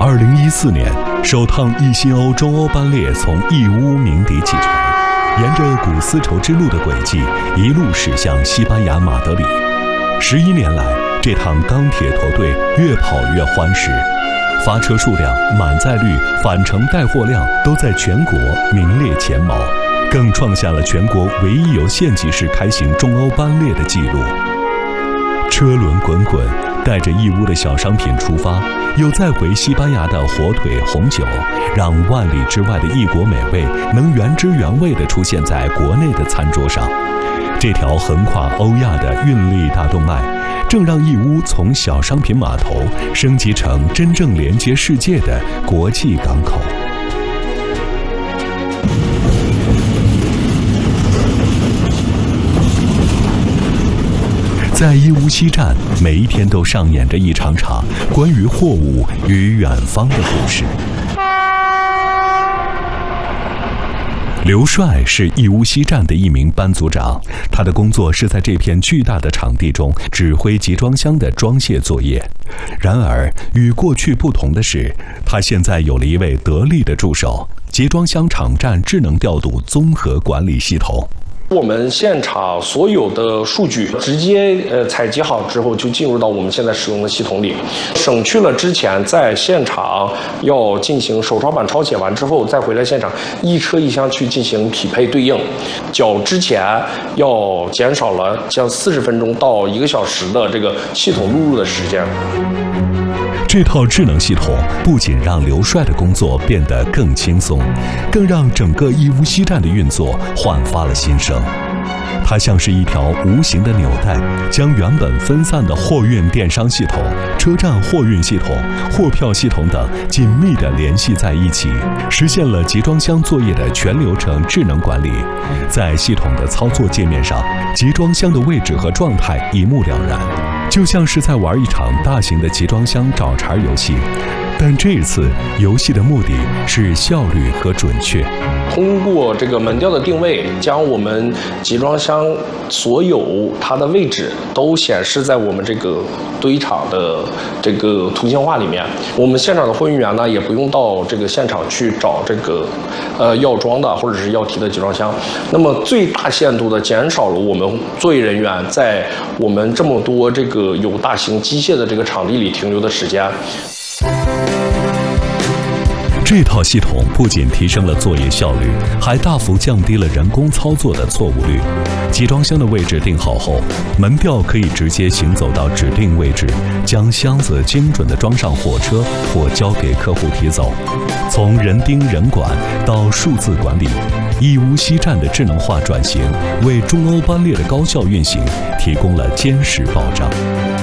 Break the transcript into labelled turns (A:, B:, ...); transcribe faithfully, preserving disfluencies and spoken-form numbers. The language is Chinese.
A: 二零一四年，首趟一新欧中欧班列从义乌鸣笛启程，沿着古丝绸之路的轨迹，一路驶向西班牙马德里。十一年来，这趟钢铁驼队越跑越欢实，发车数量、满载率、返程带货量都在全国名列前茅，更创下了全国唯一由县级市开行中欧班列的记录。车轮滚滚，带着义乌的小商品出发，又再回西班牙的火腿、红酒，让万里之外的异国美味能原汁原味地出现在国内的餐桌上。这条横跨欧亚的运力大动脉，正让义乌从小商品码头升级成真正连接世界的国际港口。在义乌西站，每一天都上演着一场场关于货物与远方的故事。刘帅是义乌西站的一名班组长，他的工作是在这片巨大的场地中指挥集装箱的装卸作业。然而，与过去不同的是，他现在有了一位得力的助手——集装箱场站智能调度综合管理系统。
B: 我们现场所有的数据直接呃采集好之后，就进入到我们现在使用的系统里，省去了之前在现场要进行手抄版抄写完之后再回来现场一车一箱去进行匹配对应，较之前要减少了像四十分钟到一个小时的这个系统录入的时间。
A: 这套智能系统不仅让刘帅的工作变得更轻松，更让整个义乌西站的运作焕发了新生。它像是一条无形的纽带，将原本分散的货运电商系统、车站货运系统、货票系统等紧密地联系在一起，实现了集装箱作业的全流程智能管理。在系统的操作界面上，集装箱的位置和状态一目了然，就像是在玩一场大型的集装箱找茬游戏。但这次游戏的目的是效率和准确。
B: 通过这个门吊的定位，将我们集装箱所有它的位置都显示在我们这个堆场的这个图形化里面。我们现场的货运员呢，也不用到这个现场去找这个呃要装的或者是要提的集装箱，那么最大限度的减少了我们作业人员在我们这么多这个有大型机械的这个场地里停留的时间。
A: 这套系统不仅提升了作业效率，还大幅降低了人工操作的错误率。集装箱的位置定好后，门吊可以直接行走到指定位置，将箱子精准地装上火车或交给客户提走。从人盯人管到数字管理，义乌西站的智能化转型为中欧班列的高效运行提供了坚实保障。